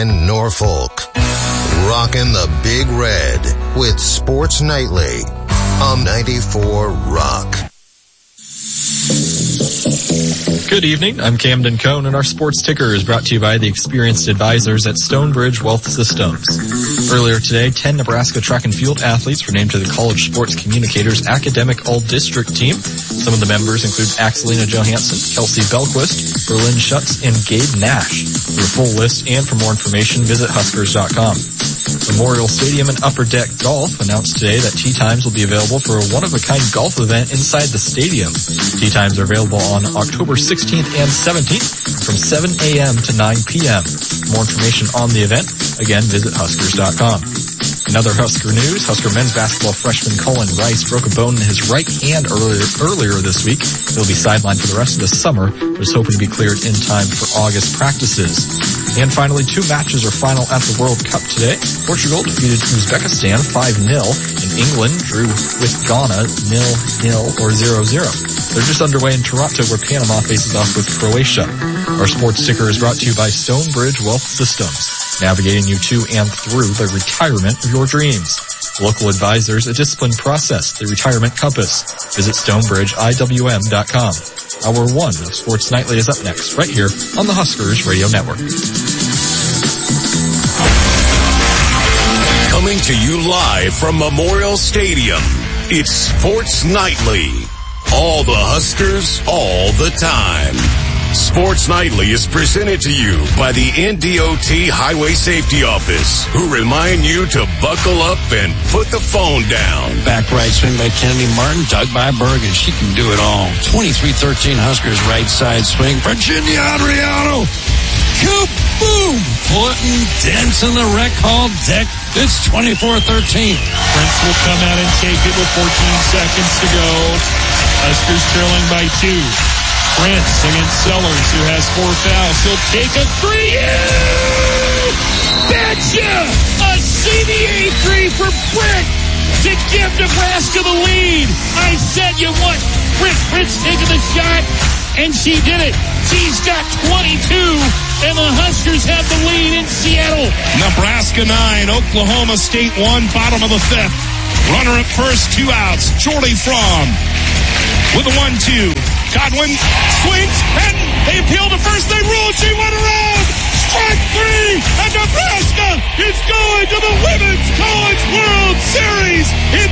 in Norfolk. Rockin' the Big Red with Sports Nightly on 94 Rock. Good evening. I'm Camden Cohn, and our sports ticker is brought to you by the experienced advisors at Stonebridge Wealth Systems. Earlier today, 10 Nebraska track and field athletes were named to the College Sports Communicators Academic All-District team. Some of the members include Axelina Johansson, Kelsey Belquist, Berlin Schutz, and Gabe Nash. For a full list and for more information, visit Huskers.com. Memorial Stadium and Upper Deck Golf announced today that tee times will be available for a one-of-a-kind golf event inside the stadium. Tee times are available on October 16th and 17th from 7 a.m. to 9 p.m. For more information on the event, again, visit Huskers.com. In other Husker news, Husker men's basketball freshman Colin Rice broke a bone in his right hand earlier this week. He'll be sidelined for the rest of the summer, but is hoping to be cleared in time for August practices. And finally, 2 matches are final at the World Cup today. Portugal defeated Uzbekistan 5-0, and England drew with Ghana 0-0 or 0-0. They're just underway in Toronto, where Panama faces off with Croatia. Our sports ticker is brought to you by Stonebridge Wealth Systems, navigating you to and through the retirement of your dreams. Local advisors, a disciplined process, the retirement compass. Visit StonebridgeIWM.com. Hour 1 of Sports Nightly is up next, right here on the Huskers Radio Network. Coming to you live from Memorial Stadium, it's Sports Nightly. All the Huskers, all the time. Sports Nightly is presented to you by the NDOT Highway Safety Office, who remind you to buckle up and put the phone down. Back right swing by Kennedy Martin, dug by Bergen. She can do it all. 23-13 Huskers right side swing. Virginia Adriano. Kaboom! Fulton dents in the rec hall deck. It's 24-13. Prince will come out and take it with 14 seconds to go. Huskers trailing by 2. Prince against Sellers, who has 4 fouls. He'll take a 3. Betcha! A CBA 3 for Brick to give Nebraska the lead. I said you want Brick. Prince taking the shot, and she did it. She's got 22, and the Huskers have the lead in Seattle. Nebraska 9, Oklahoma State 1, bottom of the 5th. Runner at first, 2 outs. Jordy Fromm with a 1-2. Godwin swings, and they appeal to first. They rule. She went around. Strike 3, and Nebraska is going to the Women's College World Series in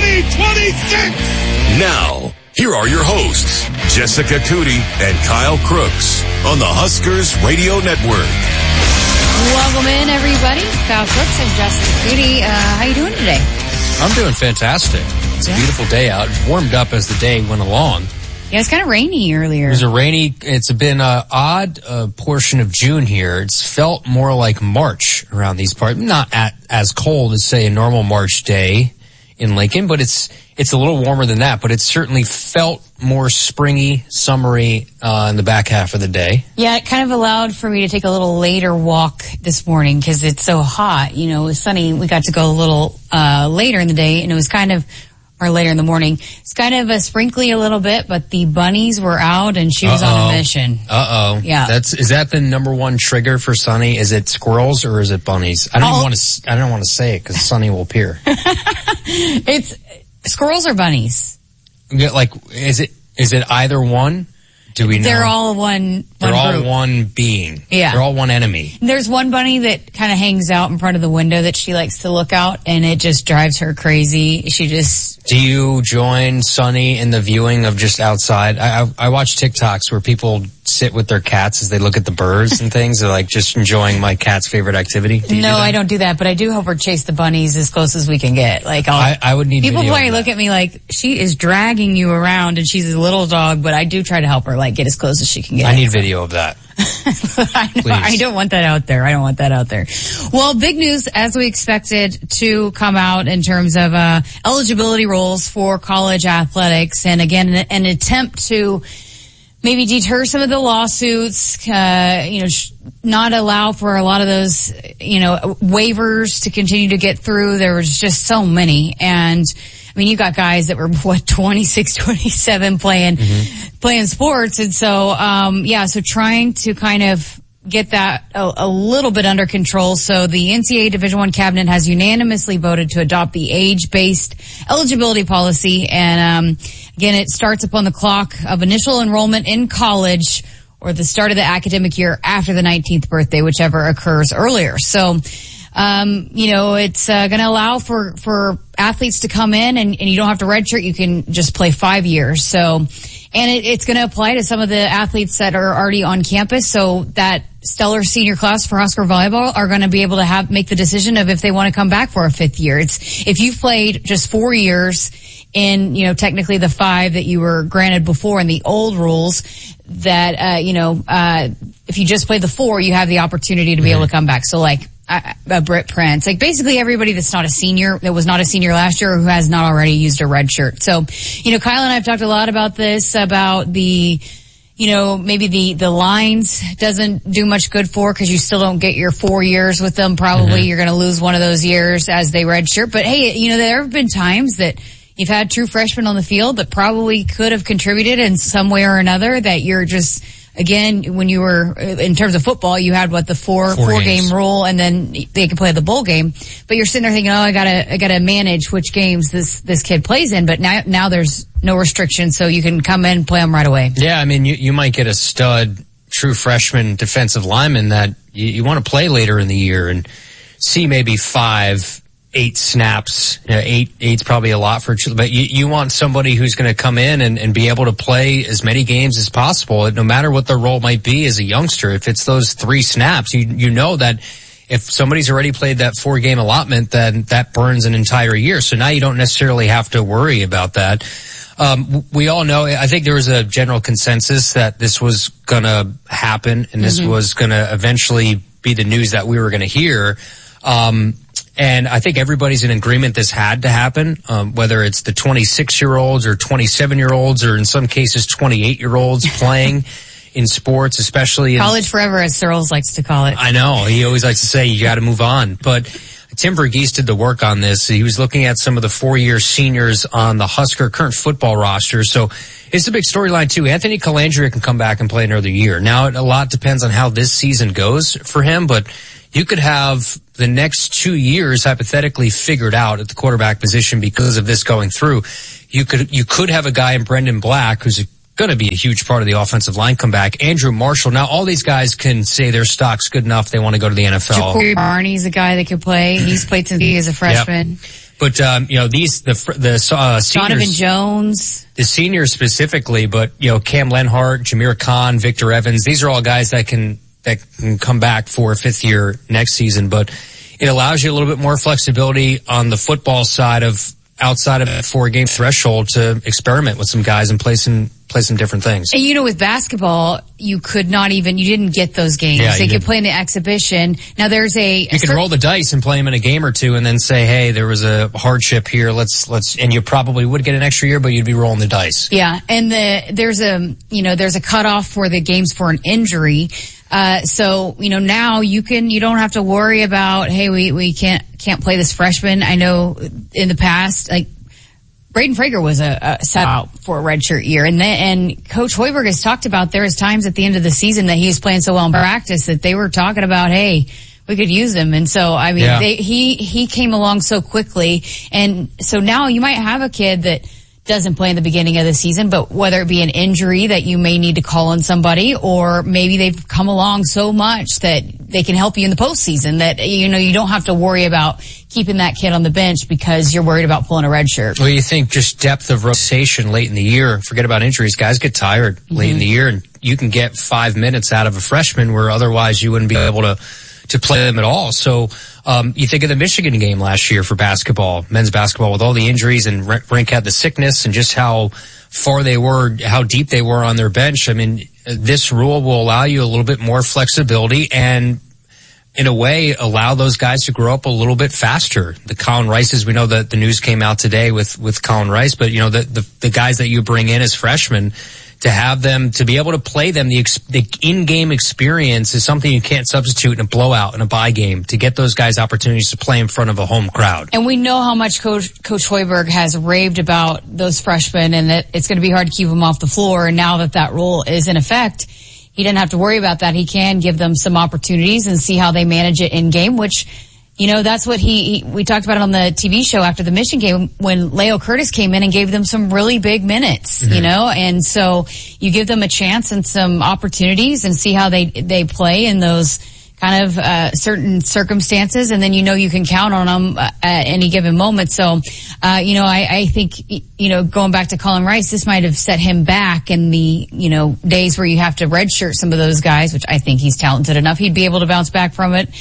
2026. Now, here are your hosts, Jessica Cootie and Kyle Crooks on the Huskers Radio Network. Welcome in, everybody. Kyle Crooks and Jessica Cootie. How you doing today? I'm doing fantastic. It's a beautiful day out. It warmed up as the day went along. Yeah, it's kind of rainy earlier. It's been an odd portion of June here. It's felt more like March around these parts. Not as cold as, say, a normal March day in Lincoln, but it's a little warmer than that. But it certainly felt more springy, summery in the back half of the day. Yeah, it kind of allowed for me to take a little later walk this morning because it's so hot. You know, it was sunny. We got to go a little later in the day, and it was kind of... or later in the morning. It's kind of a sprinkly a little bit, but the bunnies were out and she was on a mission. Yeah. Is that the number one trigger for Sunny? Is it squirrels or is it bunnies? I don't want to say it because Sunny will appear. It's squirrels or bunnies. Like, is it either one? Do we know? They're all one They're all group. one being. Yeah. They're all one enemy. There's one bunny that kind of hangs out in front of the window that she likes to look out, and it just drives her crazy. Do you join Sunny in the viewing of just outside? I watch TikToks where people sit with their cats as they look at the birds and things. They're like just enjoying my cat's favorite activity. No, I don't do that, but I do help her chase the bunnies as close as we can get. Like I would need people video probably of that. look at me like she is dragging you around, and she's a little dog, but I do try to help her like get as close as she can get. I need video of that. I don't want that out there. Well, big news as we expected to come out in terms of eligibility rules for college athletics, and again, an attempt to maybe deter some of the lawsuits, not allow for a lot of those, waivers to continue to get through. There was just so many. And I mean, you got guys that were 26, 27 playing sports. And so, so trying to kind of get that a little bit under control. So the NCAA Division I cabinet has unanimously voted to adopt the age-based eligibility policy. And again, it starts upon the clock of initial enrollment in college or the start of the academic year after the 19th birthday, whichever occurs earlier. So, it's going to allow for athletes to come in and you don't have to redshirt. You can just play 5 years. So, and it's going to apply to some of the athletes that are already on campus. So that stellar senior class for Husker volleyball are going to be able to make the decision of if they want to come back for a 5th year. If you've played just 4 years in, technically the 5 that you were granted before in the old rules, that, if you just played the 4, you have the opportunity to be able to come back. So Britt Prince, basically everybody that's not a senior, that was not a senior last year or who has not already used a red shirt. So, Kyle and I have talked a lot about this, about the, maybe the lines doesn't do much good for, because you still don't get your 4 years with them. Probably you're going to lose one of those years as they redshirt. But hey, there have been times that you've had true freshmen on the field that probably could have contributed in some way or another, that you're just, again, when you were, in terms of football, you had the four game rule, and then they could play the bowl game. But you're sitting there thinking, I gotta manage which games this kid plays in. But now there's no restriction, so you can come in and play them right away. Yeah, I mean, you might get a stud true freshman defensive lineman that you want to play later in the year and see maybe 5-8 snaps. Eight's probably a lot for, but you want somebody who's going to come in and be able to play as many games as possible, no matter what their role might be as a youngster. If it's those 3 snaps, you know that if somebody's already played that 4-game allotment, then that burns an entire year. So now you don't necessarily have to worry about that. We all know, I think there was a general consensus that this was going to happen, and this was going to eventually be the news that we were going to hear. And I think everybody's in agreement this had to happen, whether it's the 26-year-olds or 27-year-olds or in some cases 28-year-olds playing in sports, especially in college forever, as Searles likes to call it. I know. He always likes to say you got to move on. But Tim Verghese did the work on this. He was looking at some of the 4-year seniors on the Husker current football roster. So it's a big storyline too. Anthony Calandria can come back and play another year. Now, a lot depends on how this season goes for him, but you could have the next 2 years hypothetically figured out at the quarterback position because of this going through. You could have a guy in Brendan Black who's going to be a huge part of the offensive line come back. Andrew Marshall. Now all these guys can say their stock's good enough they want to go to the NFL. Jacory Barney's a guy that could play. He's played since he was a freshman. Yep. But the seniors, Donovan Jones, the seniors specifically, but Cam Lenhart, Jameer Khan, Victor Evans, these are all guys that can come back for a 5th year next season. But it allows you a little bit more flexibility on the football side of outside of a 4-game threshold to experiment with some guys and play some different things. And with basketball, you didn't get those games. Yeah, they could play in the exhibition. Now you could roll the dice and play them in a game or two and then say, hey, there was a hardship here. And you probably would get an extra year, but you'd be rolling the dice. Yeah. And there's a cutoff for the games for an injury. So now you don't have to worry about, hey, we can't play this freshman. I know in the past, Braden Frager was a set out for a redshirt year, and Coach Hoiberg has talked about there is times at the end of the season that he was playing so well in practice that they were talking about, hey, we could use him. And so, I mean, he came along so quickly, and so now you might have a kid that doesn't play in the beginning of the season, but whether it be an injury that you may need to call on somebody, or maybe they've come along so much that they can help you in the postseason that, you don't have to worry about keeping that kid on the bench because you're worried about pulling a red shirt. Well, you think just depth of rotation late in the year, forget about injuries, guys get tired late in the year, and you can get 5 minutes out of a freshman where otherwise you wouldn't be able to play them at all. So, you think of the Michigan game last year for basketball, men's basketball, with all the injuries, and Rink had the sickness and just how far they were, how deep they were on their bench. I mean, this rule will allow you a little bit more flexibility and, in a way, allow those guys to grow up a little bit faster. The Colin Rices, we know that the news came out today with Colin Rice, but the guys that you bring in as freshmen, to have them, to be able to play them, the in-game experience is something you can't substitute in a blowout, in a bye game, to get those guys opportunities to play in front of a home crowd. And we know how much Coach Hoiberg has raved about those freshmen, and that it's going to be hard to keep them off the floor. And now that rule is in effect, he didn't have to worry about that. He can give them some opportunities and see how they manage it in game, which, you know, that's what we talked about it on the TV show after the Mission game when Leo Curtis came in and gave them some really big minutes, you know, and so you give them a chance and some opportunities and see how they play in those kind of certain circumstances, and then you know you can count on them at any given moment. So, you know, I think, you know, going back to Colin Rice, this might have set him back in the, you know, days where you have to redshirt some of those guys, which I think he's talented enough. He'd be able to bounce back from it.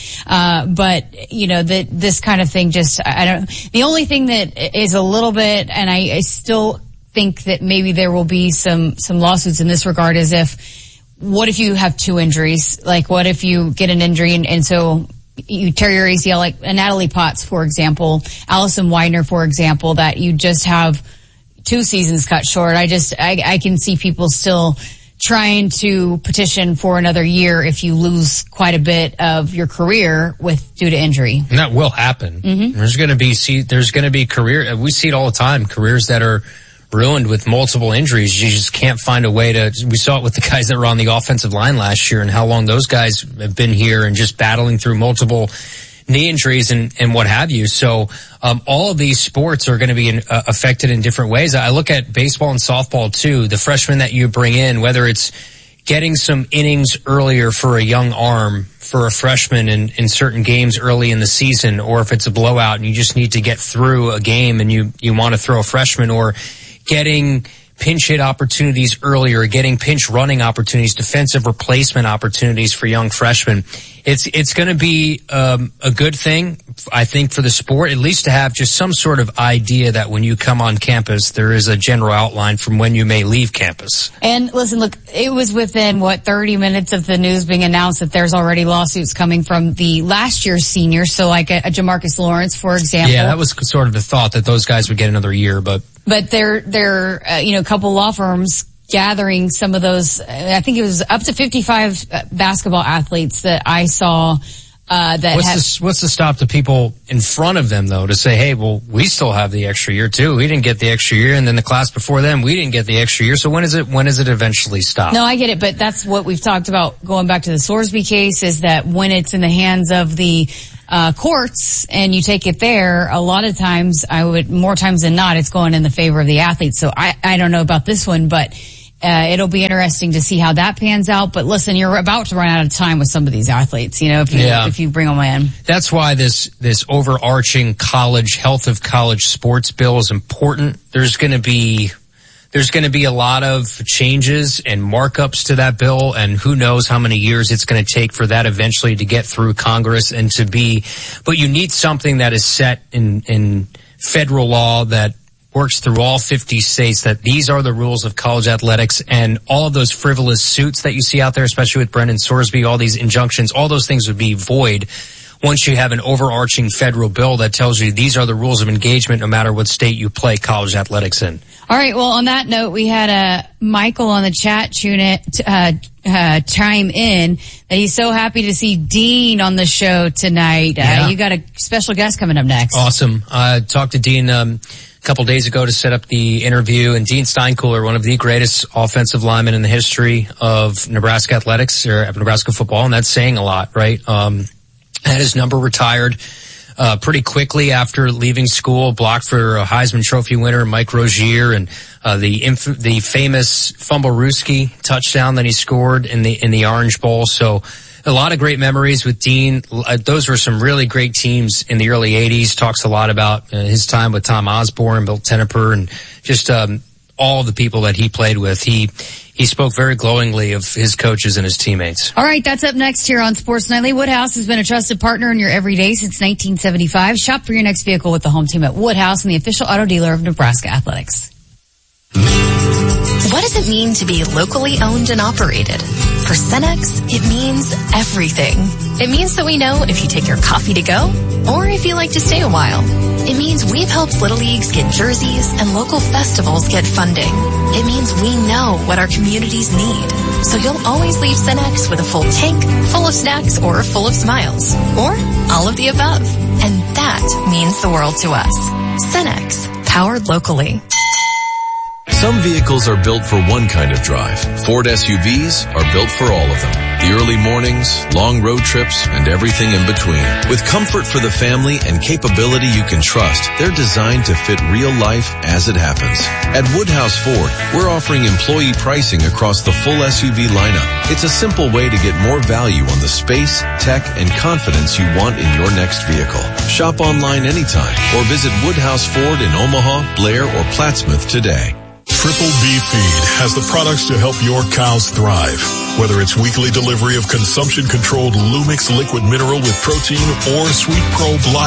But, you know, this kind of thing just, I don't, the only thing that is a little bit, and I still think that maybe there will be some lawsuits in this regard, is what if you have 2 injuries? Like, what if you get an injury and so you tear your ACL, like Natalie Potts, for example, Allison Widener, for example, that you just have 2 seasons cut short. I can see people still trying to petition for another year if you lose quite a bit of your career due to injury. And that will happen. Mm-hmm. There's going to be career, we see it all the time, careers that are ruined with multiple injuries. You just can't find a way we saw it with the guys that were on the offensive line last year and how long those guys have been here and just battling through multiple knee injuries and what have you. So, all of these sports are going to be affected in different ways. I look at baseball and softball too. The freshmen that you bring in, whether it's getting some innings earlier for a young arm for a freshman in certain games early in the season, or if it's a blowout and you just need to get through a game and you want to throw a freshman, or getting pinch hit opportunities earlier, getting pinch running opportunities, defensive replacement opportunities for young freshmen. It's going to be a good thing, I think, for the sport, at least to have just some sort of idea that when you come on campus, there is a general outline from when you may leave campus. And listen, look, it was within, 30 minutes of the news being announced that there's already lawsuits coming from the last year's seniors. So like a Jamarcus Lawrence, for example. Yeah, that was sort of the thought that those guys would get another year, but they're you know, a couple law firms gathering some of those. I think it was up to 55 basketball athletes that I saw. What's to stop the people in front of them though to say, hey, well, we still have the extra year too. We didn't get the extra year, and then the class before them, we didn't get the extra year. So when does it eventually stop? No, I get it, but that's what we've talked about going back to the Sorsby case, is that when it's in the hands of the courts and you take it there, a lot of times, more times than not, it's going in the favor of the athletes. So I don't know about this one, but it'll be interesting to see how that pans out. But listen, you're about to run out of time with some of these athletes, you know, if you bring them in. That's why this overarching health of college sports bill is important. There's going to be a lot of changes and markups to that bill, and who knows how many years it's going to take for that eventually to get through Congress and but you need something that is set in federal law that works through all 50 states, that these are the rules of college athletics, and all of those frivolous suits that you see out there, especially with Brendan Sorsby, all these injunctions, all those things would be void once you have an overarching federal bill that tells you these are the rules of engagement no matter what state you play college athletics in. All right. Well, on that note, we had Michael on the chat chime in that he's so happy to see Dean on the show tonight. Yeah. You got a special guest coming up next. Awesome. I talked to Dean a couple days ago to set up the interview, and Dean Steinkuhler, one of the greatest offensive linemen in the history of Nebraska athletics or Nebraska football, and that's saying a lot, right? Had his number retired pretty quickly after leaving school, blocked for a Heisman Trophy winner Mike Rozier, and the famous Fumblerooski touchdown that he scored in the Orange Bowl. So a lot of great memories with Dean. Those were some really great teams in the early 80s. Talks a lot about his time with Tom Osborne, Bill Tenneper, and just all the people that he played with. He spoke very glowingly of his coaches and his teammates. All right, that's up next here on Sports Nightly. Woodhouse has been a trusted partner in your everyday since 1975. Shop for your next vehicle with the home team at Woodhouse and the official auto dealer of Nebraska Athletics. What does it mean to be locally owned and operated? For Cenex, it means everything. It means that we know if you take your coffee to go or if you like to stay a while. It means we've helped Little Leagues get jerseys and local festivals get funding. It means we know what our communities need. So you'll always leave Cenex with a full tank, full of snacks, or full of smiles. Or all of the above. And that means the world to us. Cenex, powered locally. Some vehicles are built for one kind of drive. Ford SUVs are built for all of them. The early mornings, long road trips, and everything in between. With comfort for the family and capability you can trust, they're designed to fit real life as it happens. At Woodhouse Ford, we're offering employee pricing across the full SUV lineup. It's a simple way to get more value on the space, tech, and confidence you want in your next vehicle. Shop online anytime or visit Woodhouse Ford in Omaha, Blair, or Plattsmouth today. Triple B Feed has the products to help your cows thrive. Whether it's weekly delivery of consumption-controlled Lumix liquid mineral with protein or Sweet Pro Block